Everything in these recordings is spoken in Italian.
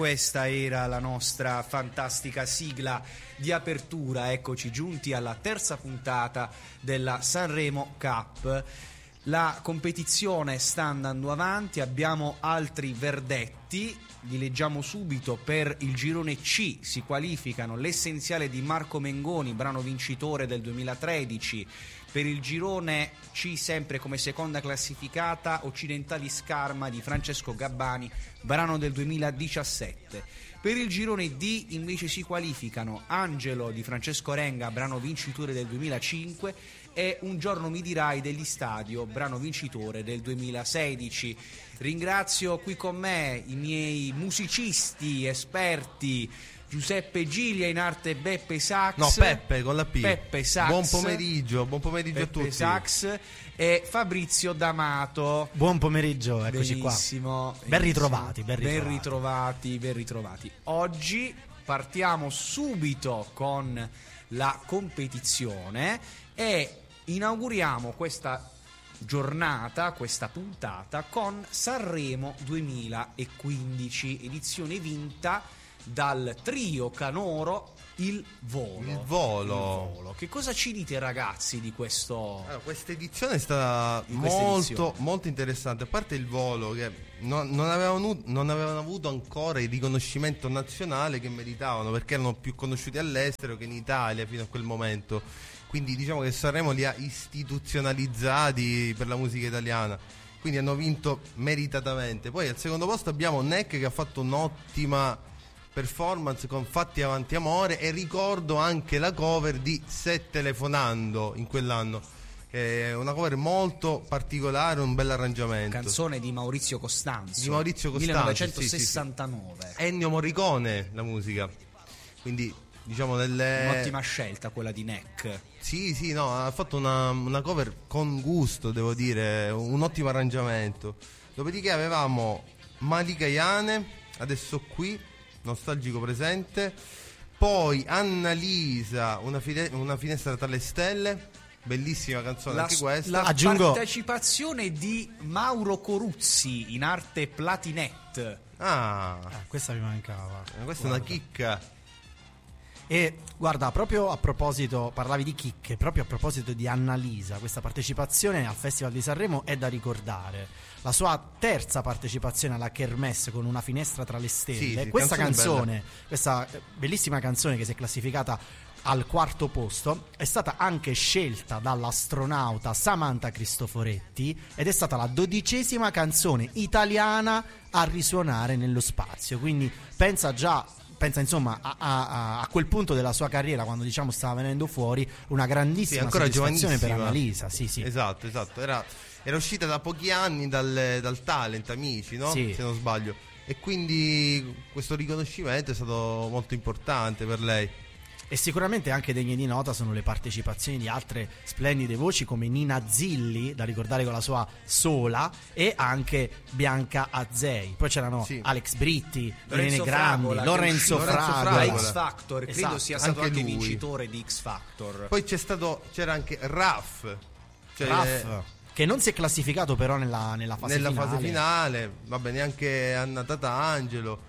questa era la nostra fantastica sigla di apertura. Eccoci giunti alla terza puntata della Sanremo Cup. La competizione sta andando avanti, abbiamo altri verdetti, li leggiamo subito. Per il girone C si qualificano L'Essenziale di Marco Mengoni, brano vincitore del 2013. Per il girone C, sempre come seconda classificata, Occidentali Scarma di Francesco Gabbani, brano del 2017. Per il girone D invece si qualificano Angelo di Francesco Renga, brano vincitore del 2005, e Un giorno mi dirai degli Stadio, brano vincitore del 2016. Ringrazio qui con me i miei musicisti esperti, Giuseppe Gilia, in arte Beppe Sax. No, Peppe con la P. Peppe Sax. Buon pomeriggio Peppe a tutti. Sax e Fabrizio D'Amato. Buon pomeriggio, eccoci Benissimo, qua. Ben ritrovati. Oggi partiamo subito con la competizione e inauguriamo questa giornata, questa puntata, con Sanremo 2015, edizione vinta dal trio canoro Il Volo. Che cosa ci dite, ragazzi, di questo? Allora, questa edizione è stata molto interessante. A parte Il Volo, che non avevano avuto ancora il riconoscimento nazionale che meritavano, perché erano più conosciuti all'estero che in Italia fino a quel momento. Quindi diciamo che Sanremo li ha istituzionalizzati per la musica italiana, quindi hanno vinto meritatamente. Poi al secondo posto abbiamo Neck, che ha fatto un'ottima performance con Fatti avanti amore, e ricordo anche la cover di Se telefonando in quell'anno, che è una cover molto particolare, un bel arrangiamento. Canzone di Maurizio Costanzo 1969. sì. Ennio Morricone la musica, quindi diciamo un'ottima scelta quella di Neck. Sì, no, ha fatto una cover con gusto, devo dire, un ottimo arrangiamento. Dopodiché avevamo Malika Iane, Adesso qui, nostalgico presente. Poi Annalisa, una finestra tra le stelle, bellissima canzone anche questa. La partecipazione di Mauro Coruzzi, in arte Platinette. Questa mi mancava. Questa è una chicca. E guarda, proprio a proposito, parlavi di chicche, proprio a proposito di Annalisa, questa partecipazione al Festival di Sanremo è da ricordare. La sua terza partecipazione alla Kermesse con Una finestra tra le stelle. Sì, questa canzone, questa bellissima canzone che si è classificata al quarto posto, è stata anche scelta dall'astronauta Samantha Cristoforetti ed è stata la 12ª canzone italiana a risuonare nello spazio. Quindi pensa insomma a quel punto della sua carriera, quando diciamo stava venendo fuori, una grandissima soddisfazione per Annalisa. Sì. Esatto. Era uscita da pochi anni dal Talent Amici, no? Sì. Se non sbaglio. E quindi questo riconoscimento è stato molto importante per lei. E sicuramente anche degne di nota sono le partecipazioni di altre splendide voci come Nina Zilli, da ricordare con la sua Sola, e anche Bianca Azzei. Poi c'erano Alex Britti, Irene Grandi, Lorenzo Fragola. X Factor, credo sia stato anche vincitore di X Factor. Poi c'era anche Raff, che non si è classificato però nella fase finale. Vabbè, neanche Anna Tatangelo.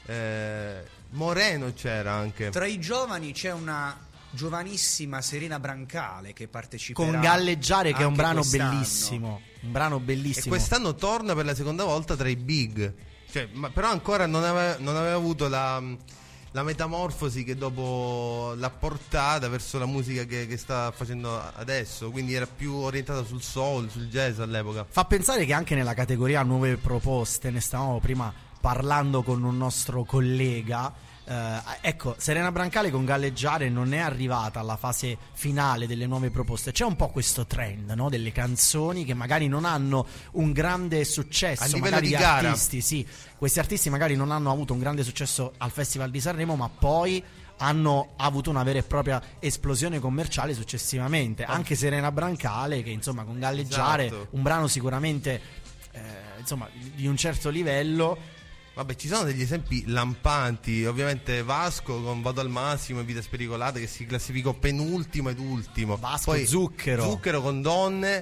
Moreno c'era anche. Tra i giovani c'è una giovanissima Serena Brancale che parteciperà con Galleggiare, che è un brano quest'anno. bellissimo. E quest'anno torna per la seconda volta tra i big. Però ancora non aveva avuto la metamorfosi che dopo l'ha portata verso la musica che sta facendo adesso, quindi era più orientata sul soul, sul jazz all'epoca. Fa pensare che anche nella categoria nuove proposte, ne stavamo prima parlando con un nostro collega, ecco, Serena Brancale con Galleggiare non è arrivata alla fase finale delle nuove proposte. C'è un po' questo trend, no? Delle canzoni che magari non hanno un grande successo a livello magari di gara. Artisti, sì, questi artisti magari non hanno avuto un grande successo al Festival di Sanremo, ma poi hanno avuto una vera e propria esplosione commerciale successivamente. Anche Serena Brancale, che insomma con Galleggiare, un brano sicuramente insomma di un certo livello. Vabbè, ci sono degli esempi lampanti. Ovviamente Vasco con Vado al massimo e Vite spericolate, che si classificò penultimo ed ultimo. Vasco. Poi Zucchero con Donne,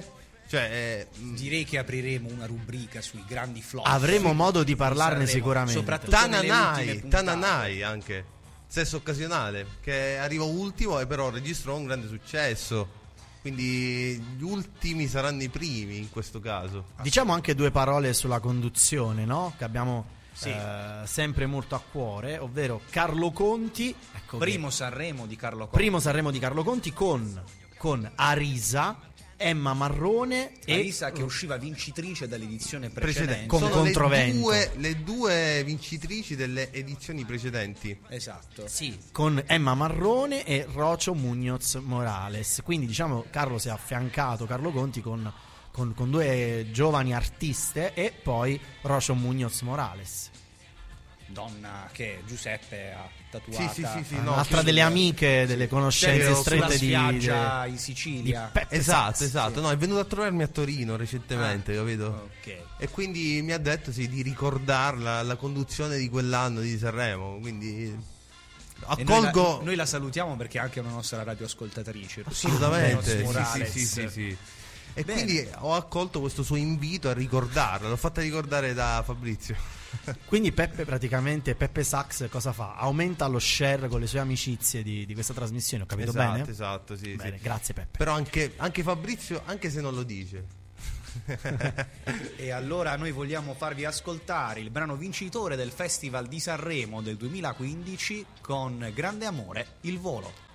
Cioè, direi che apriremo una rubrica sui grandi flop. Avremo modo di parlarne sicuramente. Soprattutto Tananai anche, Sesso Occasionale, che arriva ultimo e però registrò un grande successo. Quindi gli ultimi saranno i primi in questo caso. Diciamo anche due parole sulla conduzione, no? Che abbiamo sempre molto a cuore, ovvero Carlo Conti. Ecco, primo Sanremo di Carlo Conti. Primo Sanremo di Carlo Conti con Arisa, Emma Marrone e Arisa, che usciva vincitrice dall'edizione precedente. Con Sono Controvento. le due vincitrici delle edizioni precedenti. Esatto. Sì, con Emma Marrone e Rocio Muñoz Morales. Quindi diciamo Carlo si è affiancato, Carlo Conti, con due giovani artiste e poi Rocio Muñoz Morales. Donna che Giuseppe ha tatuata. Sì, un'altra delle amiche, delle conoscenze strette di spiaggia in Sicilia. Esatto. No, è venuto a trovarmi a Torino recentemente, capito? Ok. E quindi mi ha detto di ricordarla la conduzione di quell'anno di Sanremo. Quindi accolgo. Noi la salutiamo perché è anche una nostra radioascoltatrice. Assolutamente. Morales. Sì. E Bene. quindi ho accolto questo suo invito a ricordarla. L'ho fatta ricordare da Fabrizio. Quindi Peppe Sax cosa fa? Aumenta lo share con le sue amicizie di questa trasmissione, ho capito bene? Esatto, sì. Bene, grazie Peppe. Però anche Fabrizio, anche se non lo dice. E allora noi vogliamo farvi ascoltare il brano vincitore del Festival di Sanremo del 2015 con grande amore, Il Volo.